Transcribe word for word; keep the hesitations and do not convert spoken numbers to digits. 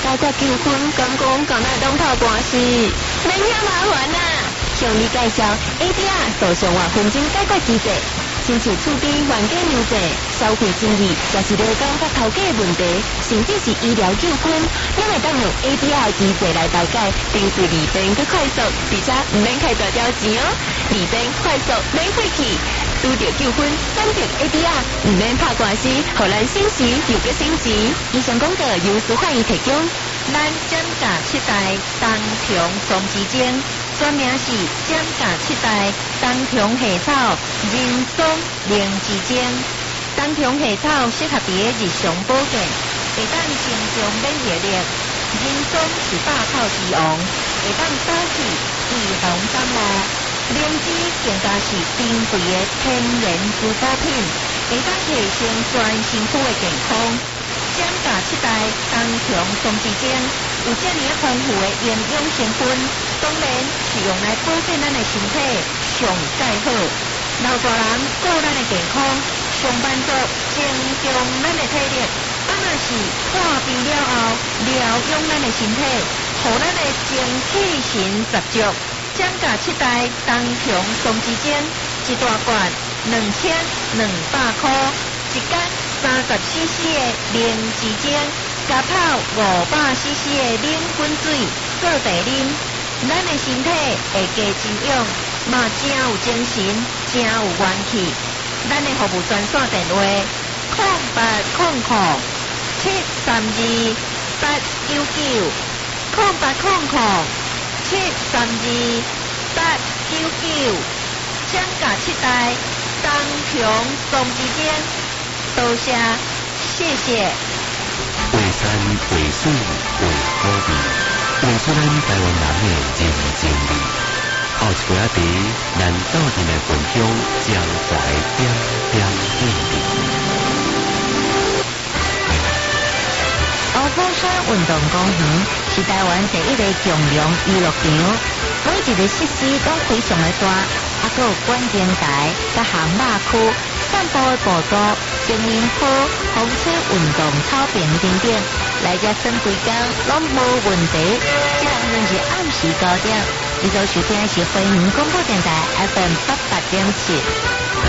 解决纠纷，讲讲讲那拢套官司，免遐麻烦啊！向你介绍 A D R 诉讼外纷争解决机制。亲像厝边冤家牛债、消费争议，也是劳工甲头家问题，甚至是医疗纠纷，咱会当用 A D R 机制来调解，程序利便佮快速，而且唔免开大条钱哦，利便快速免费气。拄着纠纷，选择 A D R， 唔免拍官司，互咱省时又搁省钱。以上广告由司法院提供。 咱减价七代东重松之间，全名是减价七代东重下草人松灵之间。东重下草适合伫日常保健，会当增强免疫力。人松是百草之王，会当打起预防感冒。灵芝更加是珍贵的天然蔬果品，会当提升全身躯的健康。减价七代东重松之间有这么丰富的营养成分，当然是用来保健咱的身体上介好。老大人顾咱的健康，上班族增强咱的体力，啊若是破病了后疗养咱的身体，互咱的精气神十足。减价七代东重松之间一大罐两千两百块，一罐三十 C C 的灵芝精，加泡五百 C C 的冷滚水，各地啉，咱的身体会加滋养，嘛真有精神，真有元气。咱的服务专线电话：零八零零七三二八九九，零八零零七三二八九九。减价七代东重松之间。多谢，谢谢。 为山为水为土地，为出咱台湾人的人情味。后一杯仔茶，咱斗阵的分享江淮点点点滴。 乌峰山运动公园是台湾第一个共融娱乐场，每一个设施都非常的大，还佫有观景台、甲航马区、散步的步道、情人坡、风吹运动草坪等等，来遮耍几工拢无问题。这当然是暗时九点，你所收听的是飞云广播电台 F M 八八点七。